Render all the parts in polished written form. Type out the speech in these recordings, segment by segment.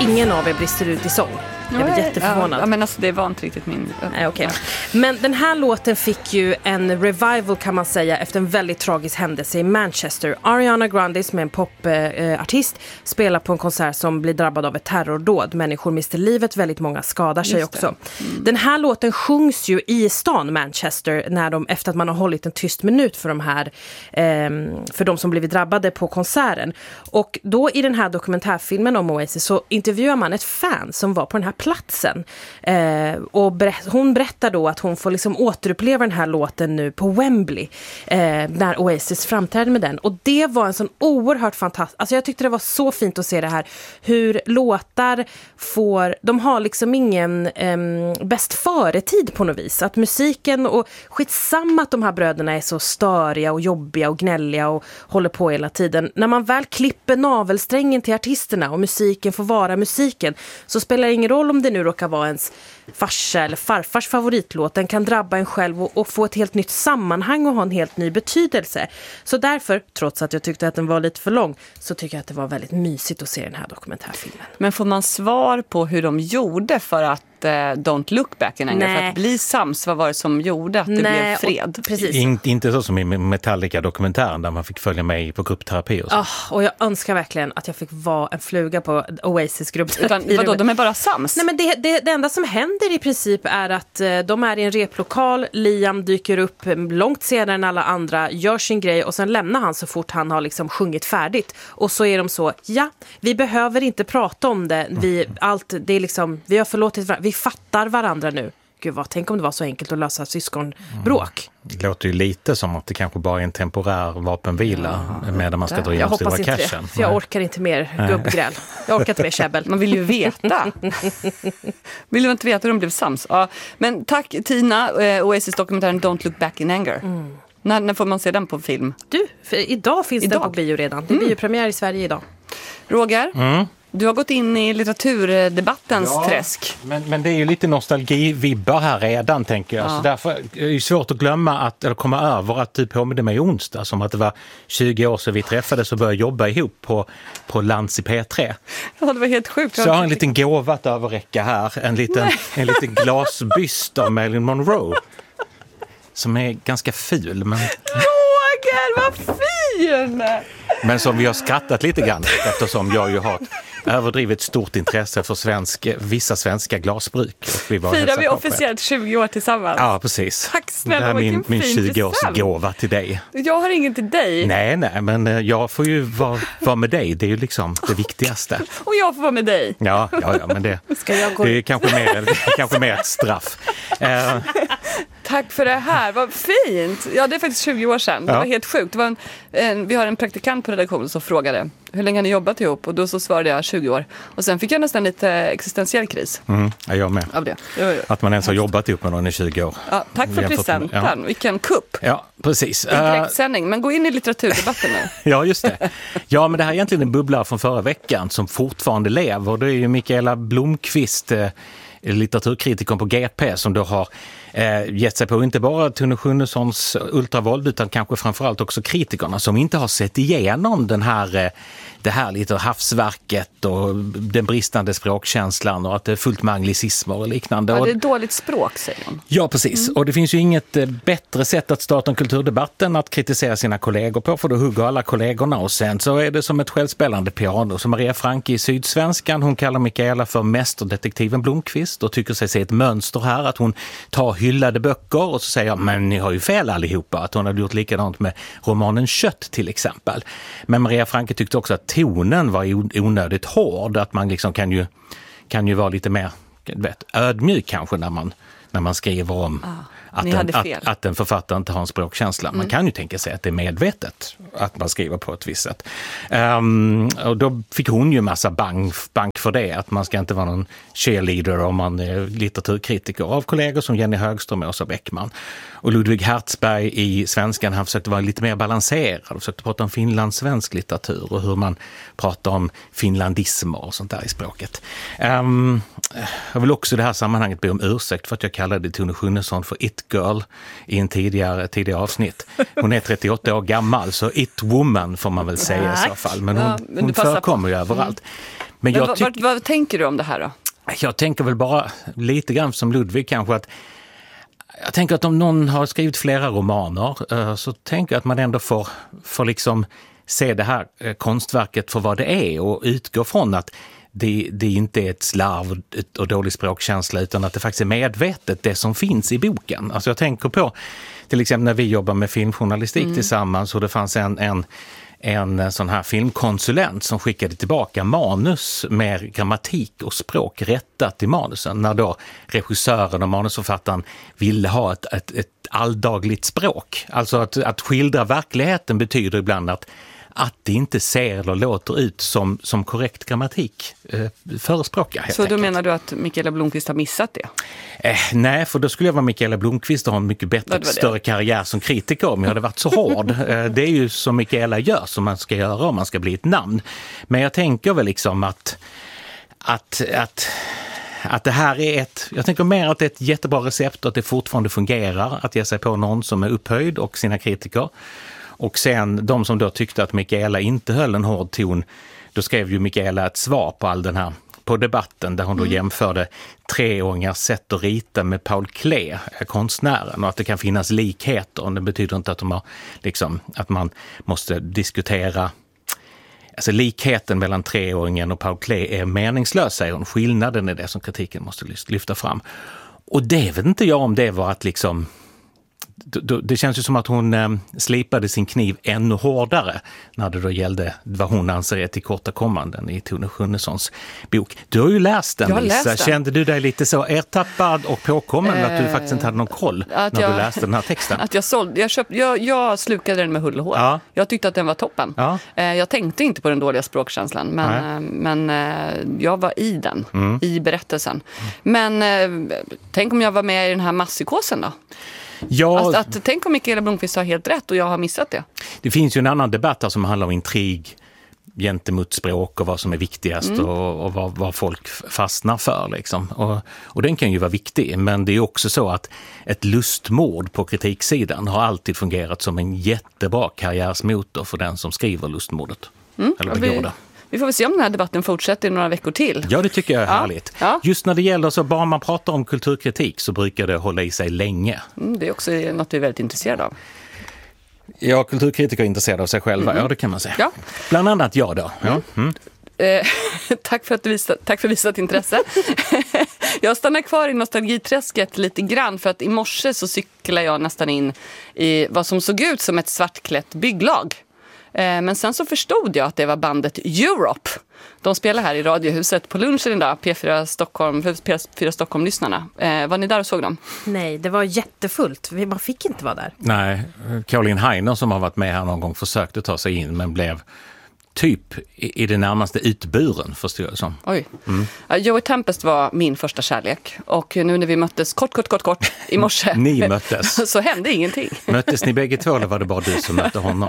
ingen av er brister ut i sång. Jag blev jätteförvånad. Ja, men alltså, det var inte riktigt min... Nej, okay. Men den här låten fick ju en revival kan man säga efter en väldigt tragisk händelse i Manchester. Ariana Grande, som är en popartist, spelar på en konsert som blir drabbad av ett terrordåd. Människor mister livet, väldigt många skadar sig också. Den här låten sjungs ju i stan Manchester efter att man har hållit en tyst minut för de här för de som blivit drabbade på konserten. Och då i den här dokumentärfilmen om Oasis så intervjuar man ett fan som var på den här platsen. Och hon berättar då att hon får liksom återuppleva den här låten nu på Wembley när Oasis framträdde med den. Och det var en sån oerhört fantastisk... Alltså jag tyckte det var så fint att se det här. Hur låtar de har liksom ingen bäst före-tid på något vis. Att musiken och skitsamma att de här bröderna är så störiga och jobbiga och gnälliga och håller på hela tiden. När man väl klipper navelsträngen till artisterna och musiken får vara musiken så spelar det ingen roll om det nu råkar vara ens farsa eller farfars favoritlåt. Den kan drabba en själv och få ett helt nytt sammanhang och ha en helt ny betydelse. Så därför, trots att jag tyckte att den var lite för lång, så tycker jag att det var väldigt mysigt att se den här dokumentärfilmen. Men får man svar på hur de gjorde för att Don't Look Back in Anger, för att bli sams? Vad var det som gjorde att det blev fred? Precis. Inte så som i Metallica-dokumentären där man fick följa med på gruppterapi och så. Och jag önskar verkligen att jag fick vara en fluga på Oasis gruppterapi. Vadå, de är bara sams? Nej, men det enda som händer i princip är att de är i en replokal, Liam dyker upp långt senare än alla andra, gör sin grej och sen lämnar han så fort han har liksom sjungit färdigt. Och så är de så, vi behöver inte prata om det. Vi har förlåtit varandra. Vi fattar varandra nu. Gud, tänk om det var så enkelt att lösa syskonbråk. Det låter ju lite som att det kanske bara är en temporär vapenvila medan man ska dra igenom stora cashen. Jag hoppas inte det, för jag orkar inte mer gubbgräl. Jag orkar inte mer käbbel. Man vill ju veta. Vill du inte veta hur de blev sams? Ja. Men tack Tina, Oasis-dokumentären Don't Look Back in Anger. När får man se den på film? Idag finns den på bio redan. Det blir ju premiär i Sverige idag. Roger? Du har gått in i litteraturdebattens träsk. Men det är ju lite nostalgivibbar här redan, tänker jag. Så därför är det svårt att glömma eller komma över att du påminner mig onsdag. Som att det var 20 år sedan vi träffades och började jobba ihop på Lans i P3. Ja, det var helt sjukt. Så jag har en liten gåva att överräcka här. En liten glasbyst av Marilyn Monroe. Som är ganska ful, men... Roger, vad fin! Men som vi har skrattat lite grann eftersom jag ju har överdrivet stort intresse för vissa svenska glasbruk. Firar vi officiellt 20 år tillsammans? Ja, precis. Tack snälla, det här är min 20-årsgåva till dig. Jag har ingen till dig. Nej, men jag får ju vara med dig. Det är ju liksom det viktigaste. Och jag får vara med dig. Ja, men det är kanske mer ett straff. Tack för det här, vad fint. Ja, det är faktiskt 20 år sedan. Det var helt sjukt. Det var vi har en praktikant på redaktionen som frågade hur länge har ni jobbat ihop? Och då så svarade jag 20 år. Och sen fick jag nästan lite existentiell kris. Jag med. Av det. Att man ens har jobbat ihop med någon i 20 år. Ja, tack för presenten. Vilken kupp. Ja, precis. Direktsändning. Men gå in i litteraturdebatten nu. Ja, just det. Ja, men det här är egentligen en bubblare från förra veckan som fortfarande lever. Det är ju Mikaela Blomqvist, litteraturkritiker på GP, som då har gett sig på inte bara Tone Schunnessons ultravåld utan kanske framförallt också kritikerna som inte har sett igenom det här lite havsverket och den bristande språkkänslan och att det är fullt med anglicismer och liknande. Ja, det är dåligt språk, säger de. Ja, precis. Och det finns ju inget bättre sätt att starta en kulturdebatt än att kritisera sina kollegor på, för då hugger alla kollegorna och sen så är det som ett självspelande piano. Så Maria Franke i Sydsvenskan, hon kallar Mikaela för mästerdetektiven Blomqvist och tycker sig se ett mönster här, att hon tar hyllade böcker och så säger men ni har ju fel allihopa, att hon hade gjort likadant med romanen Kött till exempel. Men Maria Franke tyckte också att tonen var onödigt hård, att man liksom kan ju vara lite mer ödmjuk kanske när man skriver om att en författare inte har en språkkänsla. Man kan ju tänka sig att det är medvetet att man skriver på ett visst sätt. Och då fick hon ju massa bank för det, att man ska inte vara någon cheerleader om man är litteraturkritiker, av kollegor som Jenny Högström och Åsa Bäckman. Och Ludvig Hertzberg i Svenskan, han försökte vara lite mer balanserad och försökte prata om finlandssvensk litteratur och hur man pratar om finlandismer och sånt där i språket. Jag vill också i det här sammanhanget be om ursäkt för att jag kallade Tone Schunnesson för It Girl i en tidigare avsnitt. Hon är 38 år gammal, så It Woman får man väl säga i så fall. Men hon förekommer ju överallt. Men vad tänker du om det här då? Jag tänker väl bara lite grann som Ludvig kanske att jag tänker att om någon har skrivit flera romaner så tänker jag att man ändå får liksom se det här konstverket för vad det är och utgå från att det inte är ett slarv och dålig språkkänsla utan att det faktiskt är medvetet det som finns i boken. Alltså jag tänker på till exempel när vi jobbar med filmjournalistik tillsammans och det fanns en sån här filmkonsulent som skickade tillbaka manus med grammatik och språk rättat i manusen när då regissören och manusförfattaren ville ha ett alldagligt språk. Alltså att skildra verkligheten betyder ibland att det inte ser eller låter ut som korrekt grammatik förespråkar. Så då menar du att Mikaela Blomqvist har missat det? Nej, för då skulle jag vara Mikaela Blomqvist och ha en mycket bättre, större karriär som kritiker om jag hade varit så hård. Det är ju som Mikaela gör, som man ska göra om man ska bli ett namn. Men jag tänker väl liksom att det här är jag tänker mer att det är ett jättebra recept och att det fortfarande fungerar att ge sig på någon som är upphöjd och sina kritiker. Och sen de som då tyckte att Mikaela inte höll en hård ton, då skrev ju Mikaela ett svar på all den här, på debatten där hon då jämförde 3-åringars sätt att rita med Paul Klee, konstnären, och att det kan finnas likheter. Och det betyder inte att de har liksom, att man måste diskutera, alltså likheten mellan 3-åringen och Paul Klee är meningslös, säger hon. Skillnaden är det som kritiken måste lyfta fram. Och det vet inte jag om det var att liksom, det känns ju som att hon slipade sin kniv ännu hårdare när det då gällde vad hon anser är tillkortakommanden i Tone Schunnessons bok. Du har ju läst den, Lisa. Kände du dig lite så ertappad och påkommen att du faktiskt inte hade någon koll när du läste den här texten? Att jag slukade den med hull och hår. Ja. Jag tyckte att den var toppen. Ja. Jag tänkte inte på den dåliga språkkänslan, men jag var i den, i berättelsen. Men tänk om jag var med i den här masspsykosen då? Ja, tänk om Mikaela Blomqvist har helt rätt och jag har missat det. Det finns ju en annan debatt här som handlar om intrig gentemot språk och vad som är viktigast och vad folk fastnar för. Liksom. Och den kan ju vara viktig, men det är också så att ett lustmord på kritiksidan har alltid fungerat som en jättebra karriärsmotor för den som skriver lustmordet. Eller vad går det? Vi får väl se om den här debatten fortsätter i några veckor till. Ja, det tycker jag är härligt. Ja. Just när det gäller så bara man pratar om kulturkritik så brukar det hålla i sig länge. Det är också något vi är väldigt intresserade av. Ja, kulturkritiker är intresserade av sig själva, ja det kan man säga. Ja. Bland annat jag då. Ja. Tack för visat intresse. Jag stannar kvar i nostalgiträsket lite grann för att i morse så cyklar jag nästan in i vad som såg ut som ett svartklätt bygglag. Men sen så förstod jag att det var bandet Europe. De spelar här i Radiohuset på lunchen idag, P4 Stockholm-lyssnarna. Var ni där och såg dem? Nej, det var jättefullt. Man fick inte vara där. Nej, Caroline Heiner som har varit med här någon gång försökte ta sig in men blev typ i det närmaste utburen, förstår jag som. Oj. Joey Tempest var min första kärlek. Och nu när vi möttes kort i morse. Ni möttes. Så hände ingenting. Möttes ni bägge två eller var det bara du som mötte honom?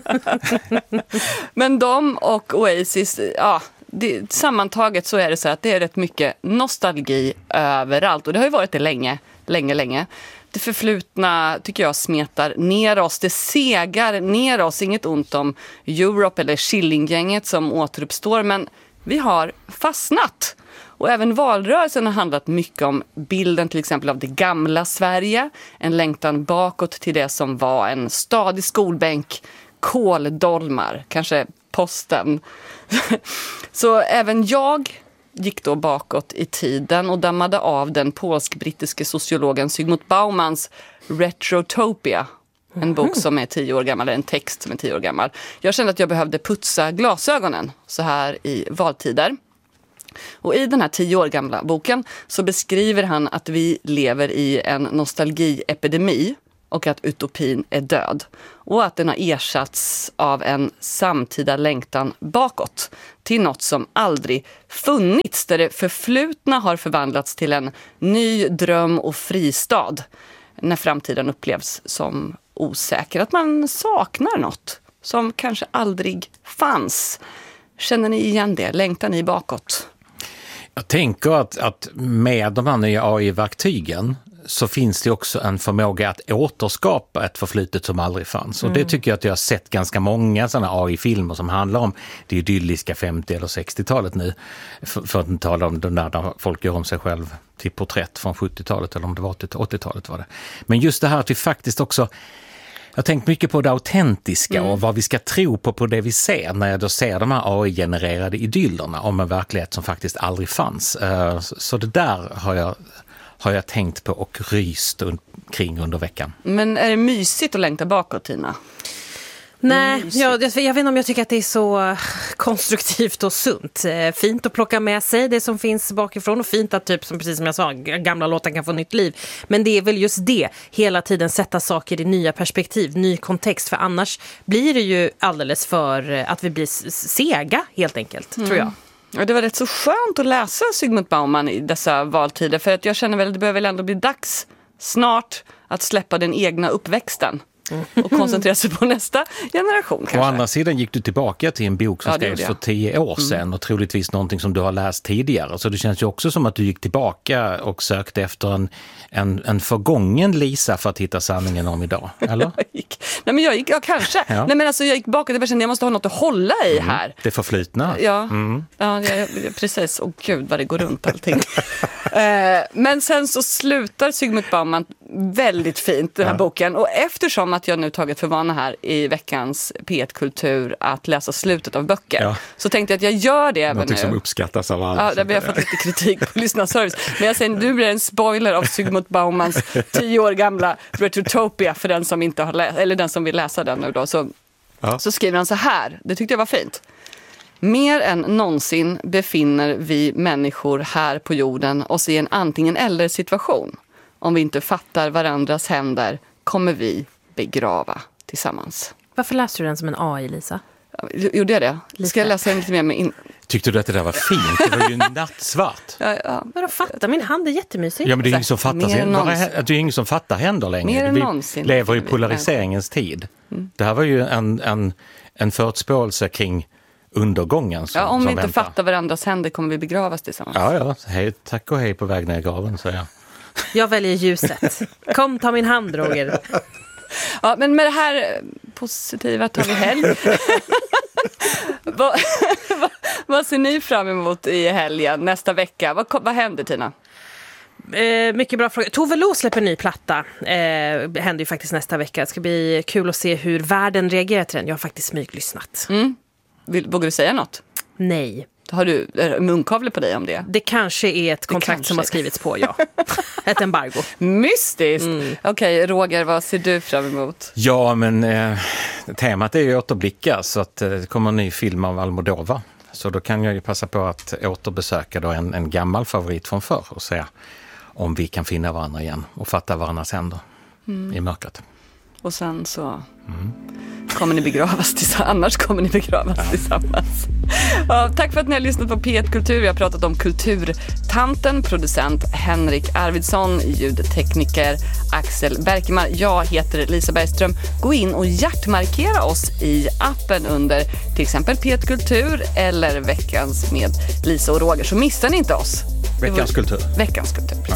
Men de och Oasis, sammantaget så är det så att det är rätt mycket nostalgi överallt. Och det har ju varit det länge. Det förflutna tycker jag smetar ner oss. Det segar ner oss. Inget ont om Europe eller Killinggänget som återuppstår. Men vi har fastnat. Och även valrörelsen har handlat mycket om bilden till exempel av det gamla Sverige. En längtan bakåt till det som var en stadig skolbänk. Kåldolmar, kanske posten. Så även jag gick då bakåt i tiden och dammade av den polsk-brittiske sociologen Zygmunt Baumans Retrotopia. En bok som är 10 år gammal, en text som är 10 år gammal. Jag kände att jag behövde putsa glasögonen så här i valtider. Och i den här 10 år gamla boken så beskriver han att vi lever i en nostalgiepidemi och att utopin är död. Och att den har ersatts av en samtida längtan bakåt till något som aldrig funnits. Där det förflutna har förvandlats till en ny dröm och fristad. När framtiden upplevs som osäker. Att man saknar något som kanske aldrig fanns. Känner ni igen det? Längtar ni bakåt? Jag tänker att med de här nya AI-verktygen så finns det också en förmåga att återskapa ett förflutet som aldrig fanns. Och det tycker jag att jag har sett ganska många sådana AI-filmer som handlar om det idylliska 50- eller 60-talet nu. För att inte tala om de där folk gör om sig själv till porträtt från 70-talet eller om det var 80-talet var det. Men just det här att vi faktiskt också, jag har tänkt mycket på det autentiska och vad vi ska tro på det vi ser när jag då ser de här AI-genererade idyllerna om en verklighet som faktiskt aldrig fanns. Så det där har jag tänkt på och ryst kring under veckan. Men är det mysigt att längta bakåt, Tina? Nej, jag vet inte om jag tycker att det är så konstruktivt och sunt. Fint att plocka med sig det som finns bakifrån och fint att typ, som precis som jag sa, gamla låtar kan få nytt liv. Men det är väl just det, hela tiden sätta saker i nya perspektiv, ny kontext. För annars blir det ju alldeles för att vi blir sega helt enkelt, tror jag. Ja, det var rätt så skönt att läsa Zygmunt Bauman i dessa valtider. För att jag känner väl att det behöver väl ändå bli dags snart att släppa den egna uppväxten. Och koncentrera sig på nästa generation kanske. Å andra sidan gick du tillbaka till en bok som skrevs för 10 år sedan och troligtvis någonting som du har läst tidigare. Så det känns ju också som att du gick tillbaka och sökte efter en förgången Lisa för att hitta sanningen om idag, eller? Jag gick kanske. Ja. Nej, men alltså, jag gick bakåt och kände jag måste ha något att hålla i här. Det förflutna. Ja, precis. Och gud vad det går runt allting. Men sen så slutar Zygmunt Bauman väldigt fint den här boken. Och eftersom att jag nu tagit för vana här i veckans P1-kultur att läsa slutet av böcker, så tänkte jag att jag gör det även någonting nu. som uppskattas av alla. Ja, där har jag fått lite kritik på lyssnarservice. Men jag säger, nu blir det en spoiler av Zygmunt Baumans 10 år gamla Retrotopia för den som inte har eller den som vill läsa den nu då. Så skriver han så här, det tyckte jag var fint. Mer än någonsin befinner vi människor här på jorden oss i en antingen eller situation. Om vi inte fattar varandras händer kommer vi begrava tillsammans. Varför läste du den som en AI, Lisa? Gjorde jag det? Ska jag läsa den lite mer med Tyckte du att det där var fint? Det var ju nattsvart. Ja. Fatta min hand är jättemysig. Ja, men det är ingen som fattar, det är ingen som fattar händer längre. Vi lever i polariseringens tid. Det här var ju en förutspåelse kring undergången som om vi inte väntar. fattar varandras händer kommer vi begravas tillsammans. Ja. Hej, tack och hej på väg ner i graven, säger jag. Jag väljer ljuset. Kom, ta min hand, Roger. Ja, men med det här positiva tar vi helg. Vad ser ni fram emot i helgen nästa vecka? Vad händer, Tina? Mycket bra fråga. Tove Lo släpper en ny platta. Händer ju faktiskt nästa vecka. Det ska bli kul att se hur världen reagerar till den. Jag har faktiskt smyglyssnat. Vågar du säga något? Nej. Har du munkavle på dig om det? Det kanske är ett kontrakt som har skrivits på, ja. Ett embargo. Mystiskt! Okej, Roger, vad ser du fram emot? Ja, men temat är ju återblickar, så att det kommer en ny film av Almodovar. Så då kan jag ju passa på att återbesöka då en gammal favorit från förr och se om vi kan finna varandra igen och fatta varandras händer i mörkret. Och sen så kommer ni begravas tillsammans. Annars kommer ni begravas tillsammans. Ja, tack för att ni har lyssnat på P1 Kultur. Vi har pratat om kulturtanten, producent Henrik Arvidsson, ljudtekniker Axel Berkemar. Jag heter Lisa Bergström. Gå in och hjärtmarkera oss i appen under till exempel P1 Kultur eller Veckans med Lisa och Roger, så missar ni inte oss. Veckans kultur. Veckans kultur.